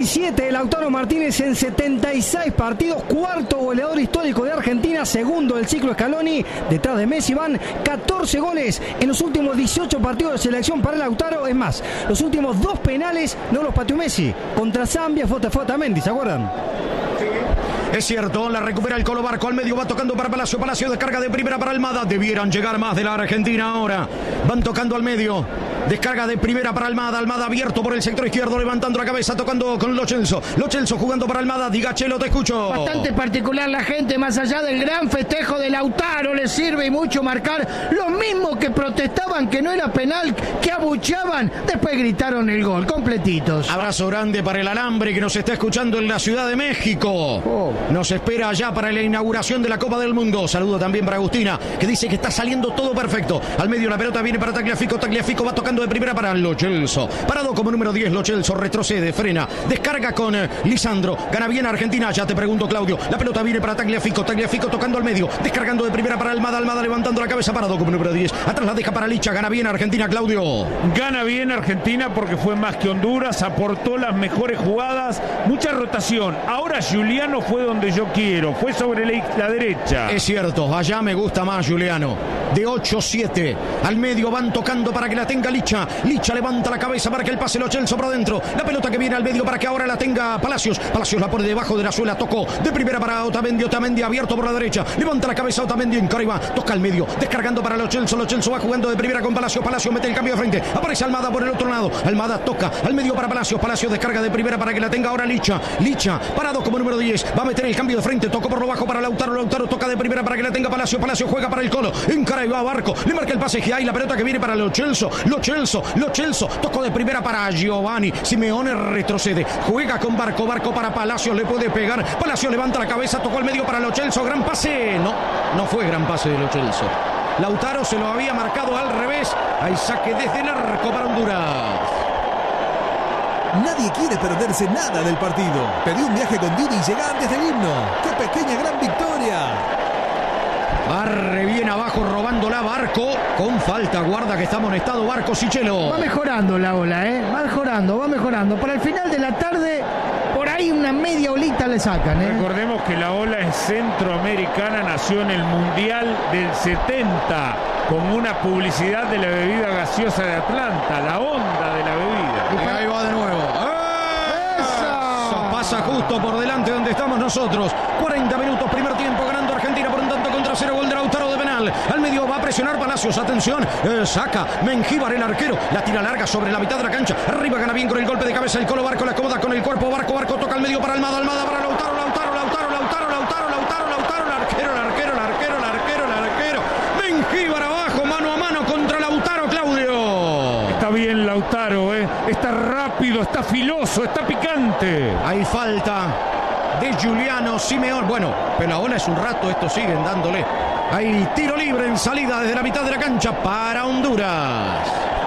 7 de Lautaro Martínez en 76 partidos, cuarto goleador histórico de Argentina, segundo del ciclo Scaloni, detrás de Messi. Van 14 goles en los últimos 18 partidos de selección para Lautaro. Es más, los últimos 2 penales no los pateó Messi. Contra Zambia fue Otamendi, ¿se acuerdan? Es cierto, la recupera el Colo Barco, al medio va tocando para Palacio, Palacio descarga de primera para Almada, debieran llegar más de la Argentina ahora, van tocando al medio, descarga de primera para Almada, Almada abierto por el sector izquierdo, levantando la cabeza, tocando con Lo Celso jugando para Almada, diga Chelo, te escucho. Bastante particular la gente, más allá del gran festejo de Lautaro, le sirve y mucho marcar, los mismos que protestaban que no era penal, que abucheaban, después gritaron el gol, completitos. Abrazo grande para el alambre que nos está escuchando en la Ciudad de México. Nos espera allá para la inauguración de la Copa del Mundo. Saludo también para Agustina, que dice que está saliendo todo perfecto. Al medio la pelota viene para Tagliafico va tocando de primera para Lo Celso. Parado como número 10, Lo Celso retrocede, frena, descarga con Lisandro. Gana bien Argentina, ya te pregunto, Claudio. La pelota viene para Tagliafico tocando al medio, descargando de primera para Almada, levantando la cabeza, parado como número 10. Atrás la deja para Licha, gana bien Argentina, Claudio. Gana bien Argentina porque fue más que Honduras, aportó las mejores jugadas, mucha rotación. Ahora Juliano fue donde yo quiero, fue sobre la derecha. Es cierto, allá me gusta más Juliano. De 8-7, al medio van tocando para que la tenga Licha. Licha levanta la cabeza para que el pase Lo Celso por adentro. La pelota que viene al medio para que ahora la tenga Palacios. Palacios la pone debajo de la suela, tocó de primera para Otamendi abierto por la derecha. Levanta la cabeza Otamendi en Cariba, toca al medio, descargando para Lo Celso va jugando de primera con Palacios. Palacios mete el cambio de frente. Aparece Almada por el otro lado. Almada toca al medio para Palacios. Palacios descarga de primera para que la tenga ahora Licha. Licha parado como número 10. Va a meter el cambio de frente. Tocó por lo bajo para Lautaro. Lautaro toca de primera para que la tenga Palacios. Palacios juega para el Colo. Encara y va a Barco. Le marca el pase Giai. La pelota que viene para Lo Celso. Tocó de primera para Giovanni. Simeone retrocede. Juega con Barco. Barco para Palacios. Le puede pegar. Palacios levanta la cabeza. Tocó al medio para Lo Celso. Gran pase. No fue gran pase de Lo Celso. Lautaro se lo había marcado al revés. Hay saque desde el arco para Honduras. Nadie quiere perderse nada del partido. Pedí un viaje con Didi y llega antes del himno. ¡Qué pequeña gran victoria! Barre bien abajo, robándola Barco. Con falta, guarda que está amonestado Barco Sichelo. Va mejorando la ola, va mejorando. Para el final de la tarde, por ahí una media olita le sacan, Recordemos que la ola es centroamericana, nació en el Mundial del 70, con una publicidad de la bebida gaseosa de Atlanta, la onda de la bebida. Y ahí va de nuevo. Eso pasa justo por delante donde estamos nosotros. 40 minutos, primer tiempo, ganando Argentina por un tanto contra 0, gol de Lautaro de penal. Al medio va a presionar Palacios, atención, saca Mengíbar el arquero, la tira larga sobre la mitad de la cancha. Arriba gana bien con el golpe de cabeza el Colo Barco, la acomoda con el cuerpo, Barco toca al medio para Almada para Lautaro, el arquero. Mengíbar abajo, mano a mano contra Lautaro, Claudio. Está bien Lautaro, está rápido, está filoso, está picante. Hay falta de Juliano Simeone. Bueno, pero la ola es un rato, estos siguen dándole. Hay tiro libre en salida desde la mitad de la cancha para Honduras.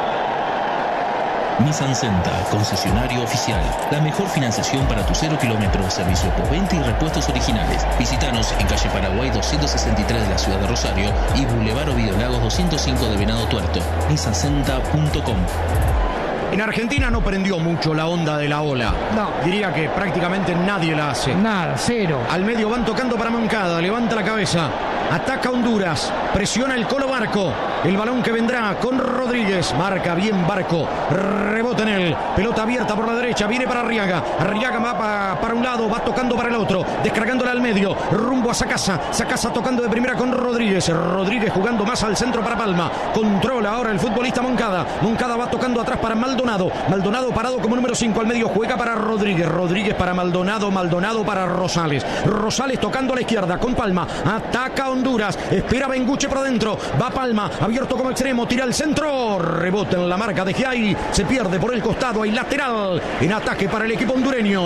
Nissan Senta, concesionario oficial. La mejor financiación para tu 0 kilómetros, servicio postventa y repuestos originales. Visítanos en calle Paraguay 263 de la ciudad de Rosario y Boulevard Ovidio Lagos 205 de Venado Tuerto. nissancenta.com. En Argentina no prendió mucho la onda de la ola. No. Diría que prácticamente nadie la hace. Nada, cero. Al medio van tocando para Moncada, levanta la cabeza. Ataca Honduras, presiona el Colo Barco. El balón que vendrá con Rodríguez. Marca bien Barco. Rebota en él. Pelota abierta por la derecha. Viene para Arriaga. Arriaga va para un lado. Va tocando para el otro. Descargándole al medio. Rumbo a Sacasa. Sacasa tocando de primera con Rodríguez. Rodríguez jugando más al centro para Palma. Controla ahora el futbolista Moncada. Moncada va tocando atrás para Maldonado. Maldonado parado como número 5 al medio. Juega para Rodríguez. Rodríguez para Maldonado. Maldonado para Rosales. Rosales tocando a la izquierda con Palma. Ataca Honduras. Espera Benguche por adentro. Va Palma. Abierto como extremo, tira al centro, rebota en la marca de Giai, se pierde por el costado, hay lateral en ataque para el equipo hondureño.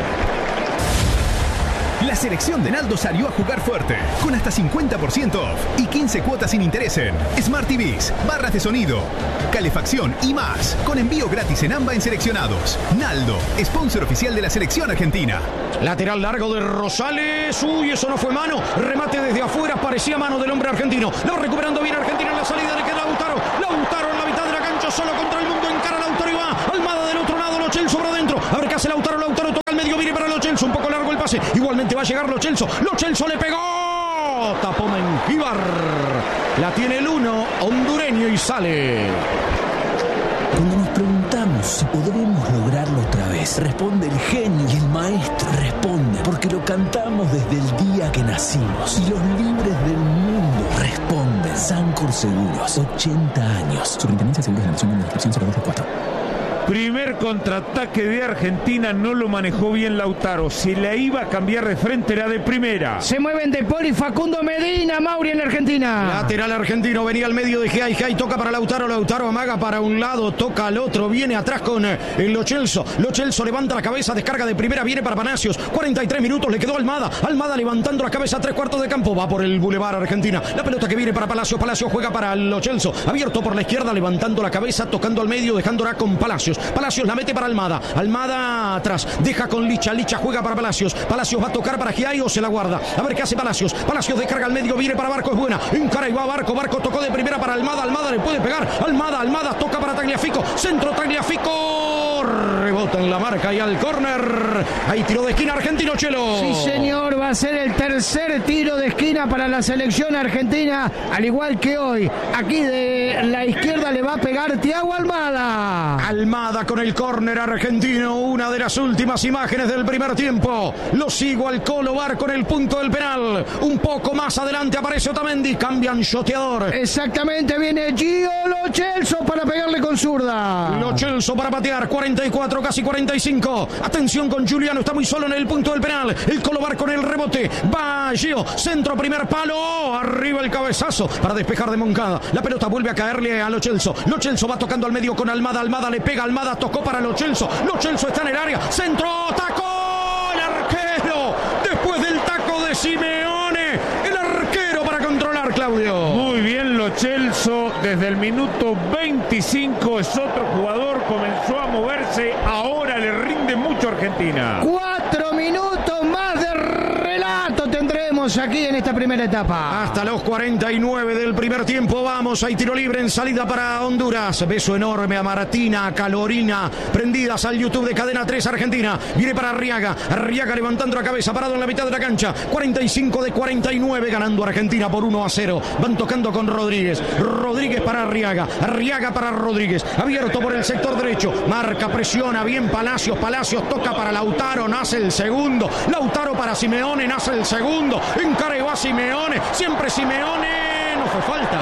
La selección de Naldo salió a jugar fuerte, con hasta 50% off y 15 cuotas sin interés en Smart TVs, barras de sonido, calefacción y más, con envío gratis en AMBA en seleccionados. Naldo, sponsor oficial de la selección argentina. Lateral largo de Rosales, uy, eso no fue mano, remate desde afuera, parecía mano del hombre argentino, lo recuperando bien Argentina en la salida, le queda Lautaro en la mitad de la cancha, solo contra el mundo, encara Lautaro y va, Almada del otro lado, Lo Celso por adentro, a ver qué hace Lautaro toca medio, viene para Lo Celso, un poco largo el pase, igualmente va a llegar Lo Celso le pegó, tapó Mengíbar, la tiene el 1 hondureño y sale. Cuando nos preguntamos si podremos lograrlo otra vez, responde el genio y el maestro responde, porque lo cantamos desde el día que nacimos. Y los libres del mundo responden. Sancor Seguros, 80 años. Superintendencia de Seguros de la Nación, Administración 0224. Primer contraataque de Argentina, no lo manejó bien Lautaro. Si la iba a cambiar de frente era de primera. Se mueven De Paul y Facundo Medina, Mauri en Argentina. Lateral argentino, venía al medio de Giai, toca para Lautaro amaga para un lado, toca al otro, viene atrás con el Lo Celso levanta la cabeza, descarga de primera, viene para Palacios, 43 minutos, le quedó Almada levantando la cabeza, 3/4 de campo, va por el Boulevard Argentina, la pelota que viene para Palacios juega para Lo Celso, abierto por la izquierda, levantando la cabeza, tocando al medio, dejándola con Palacios la mete para Almada atrás, deja con Licha juega para Palacios va a tocar para Giai o se la guarda, a ver qué hace Palacios descarga al medio, viene para Barco, es buena, encara y va Barco tocó de primera para Almada le puede pegar, Almada toca para Tagliafico, centro Tagliafico, rebota en la marca y al córner, hay tiro de esquina argentino, Chelo. Sí señor, va a ser el tercer tiro de esquina para la selección argentina, al igual que hoy, aquí de la izquierda le va a pegar Thiago Almada con el córner argentino, una de las últimas imágenes del primer tiempo, lo sigo al Colo Bar con el punto del penal, un poco más adelante aparece Otamendi, cambian shoteador. Exactamente, viene Gio Lo Celso para pegarle con zurda. Lo Celso para patear, 44, casi 45, atención con Giuliano, está muy solo en el punto del penal, el Colo Bar con el rebote, va Gio, centro, primer palo, arriba el cabezazo para despejar de Moncada, la pelota vuelve a caerle a Lo Celso va tocando al medio con Almada le pega, Almada tocó para Lo Celso está en el área, centro, taco, el arquero, después del taco de Simeone, el arquero para controlar, Claudio. Muy bien Lo Celso, desde el minuto 25 es otro jugador, comenzó a moverse, ahora le rinde mucho a Argentina. 4 minutos más de relato tendremos aquí en esta primera etapa. Hasta los 49 del primer tiempo, vamos, hay tiro libre en salida para Honduras, beso enorme a Martina, a Calorina, prendidas al YouTube de Cadena 3 Argentina, viene para Arriaga levantando la cabeza, parado en la mitad de la cancha, 45 de 49, ganando Argentina por 1-0, van tocando con Rodríguez para Arriaga para Rodríguez, abierto por el sector derecho, marca, presiona, bien Palacios toca para Lautaro, nace el segundo, Lautaro para Simeone, nace el segundo, encara y va Simeone, siempre Simeone, no fue falta,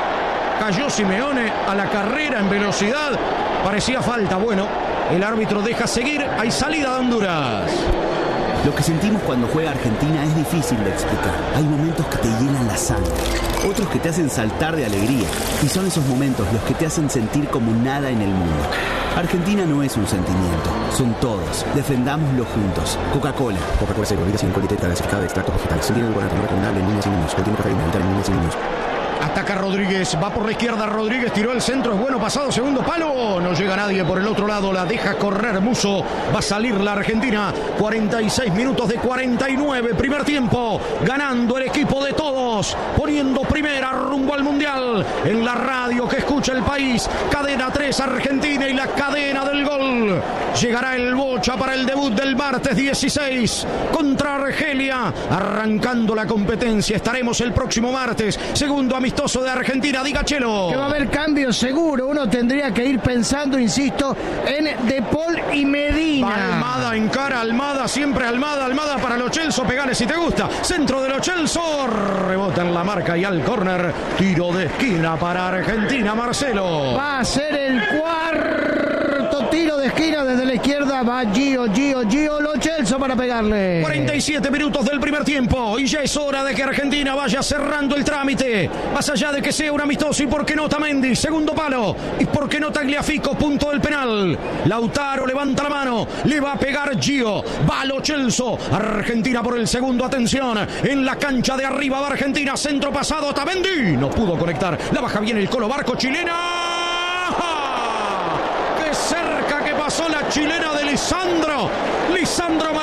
cayó Simeone a la carrera en velocidad, parecía falta, bueno, el árbitro deja seguir, hay salida de Honduras. Lo que sentimos cuando juega Argentina es difícil de explicar. Hay momentos que te llenan la sangre, otros que te hacen saltar de alegría, y son esos momentos los que te hacen sentir como nada en el mundo. Argentina no es un sentimiento, son todos. Defendámoslo juntos. Coca-Cola 0, vida sin alcohol, clasificada de extractos vegetales. Se tiene un colorante recomendable en niños y niños. Contiene cafeína, evitar en niños y niños. Ataca Rodríguez, va por la izquierda Rodríguez, tiró el centro, es bueno, pasado, segundo palo, no llega nadie por el otro lado, la deja correr Musso, va a salir la Argentina, 46 minutos de 49, primer tiempo, ganando el equipo de todos, poniendo primera rumbo al Mundial, en la radio que escucha el país, Cadena 3 Argentina y la cadena del gol, llegará el Bocha para el debut del martes 16, contra Argelia, arrancando la competencia, estaremos el próximo martes, segundo amistoso de Argentina, diga Chelo. Que va a haber cambios seguro, uno tendría que ir pensando, insisto, en De Paul y Medina. Almada encara, Almada, siempre Almada para Lo Celso, pegale si te gusta, centro de Lo Celso, rebota en la marca y al córner, tiro de esquina para Argentina, Marcelo. Va a ser el cuarto tiro de esquina desde la izquierda, va Gio Lo Celso para pegarle. 47 minutos del primer tiempo y ya es hora de que Argentina vaya cerrando el trámite, más allá de que sea un amistoso y por qué no Otamendi, segundo palo, y por qué no Tagliafico, punto del penal, Lautaro levanta la mano, le va a pegar Gio, va Lo Celso, Argentina por el segundo, atención, en la cancha de arriba va Argentina, centro pasado, Otamendi, no pudo conectar, la baja bien el Colo Barco, chilena, ¡qué cerca que pasó la chilena de Lisandro Martínez!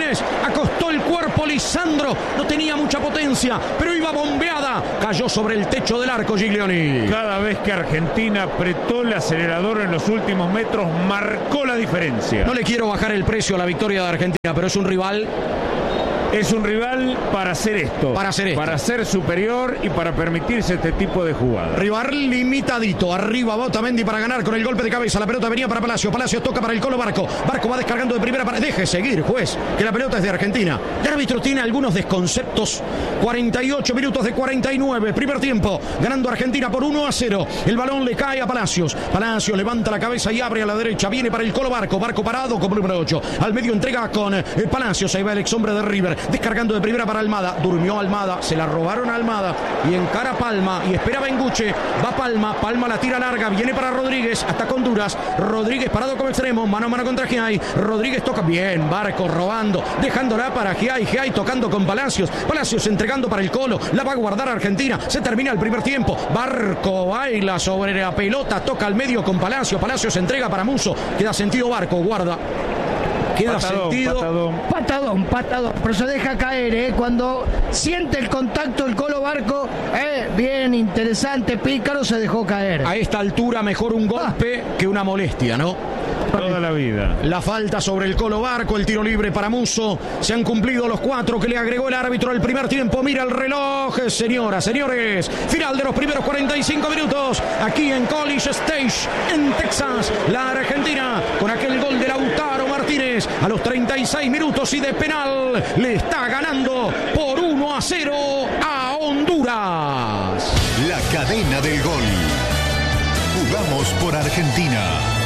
Martínez. Acostó el cuerpo Lisandro. No tenía mucha potencia, pero iba bombeada. Cayó sobre el techo del arco Giglioni. Cada vez que Argentina apretó el acelerador en los últimos metros, marcó la diferencia. No le quiero bajar el precio a la victoria de Argentina, pero es un rival. Es un rival para hacer esto. Para hacer esto. Para ser superior y para permitirse este tipo de jugadas. Rival limitadito. Arriba va Otamendi para ganar con el golpe de cabeza. La pelota venía para Palacio. Palacio toca para el Colo Barco. Barco va descargando de primera para... Deje seguir, juez, que la pelota es de Argentina. El árbitro tiene algunos desconceptos. 48 minutos de 49. Primer tiempo. Ganando Argentina por 1-0. El balón le cae a Palacios. Palacios levanta la cabeza y abre a la derecha. Viene para el Colo Barco. Barco parado como número 8. Al medio entrega con Palacios. Ahí va el ex hombre de River. Descargando de primera para Almada. Durmió Almada. Se la robaron a Almada. Y encara Palma. Y espera Benguche. Va Palma. Palma la tira larga. Viene para Rodríguez. Hasta con Honduras. Rodríguez parado como extremo. Mano a mano contra Giai. Rodríguez toca bien. Barco robando. Dejándola para Giai. Giai tocando con Palacios. Palacios entregando para el Colo. La va a guardar Argentina. Se termina el primer tiempo. Barco baila sobre la pelota. Toca al medio con Palacios. Palacios entrega para Muso. Queda sentido Barco. Guarda. Queda patadón, sentido. Patadón. Pero se deja caer, Cuando siente el contacto el Colo Barco, bien interesante, pícaro, se dejó caer. A esta altura mejor un golpe que una molestia, ¿no? Toda la vida. La falta sobre el Colo Barco, el tiro libre para Muso. Se han cumplido los 4 que le agregó el árbitro al primer tiempo. Mira el reloj, señoras, señores. Final de los primeros 45 minutos. Aquí en College Station, en Texas. La Argentina, con aquel gol de Lautaro Martínez, a los 36 minutos y de penal, le está ganando por 1-0 a Honduras. La cadena del gol. Jugamos por Argentina.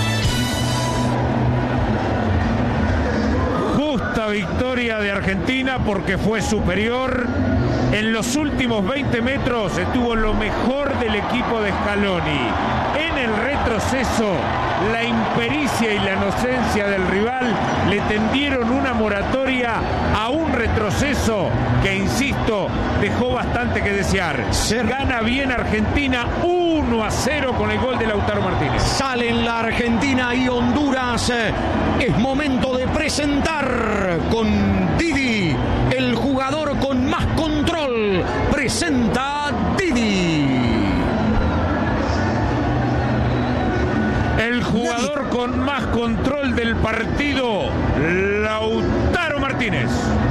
Justa victoria de Argentina porque fue superior. En los últimos 20 metros estuvo lo mejor del equipo de Scaloni. En el retroceso, la impericia y la inocencia del rival le tendieron una moratoria a un retroceso que, insisto, dejó bastante que desear. Gana bien Argentina 1-0 con el gol de Lautaro Martínez. Salen la Argentina y Honduras. Es momento de presentar con Didi, el jugador con más control. Presenta Didi. El jugador con más control del partido, Lautaro Martínez.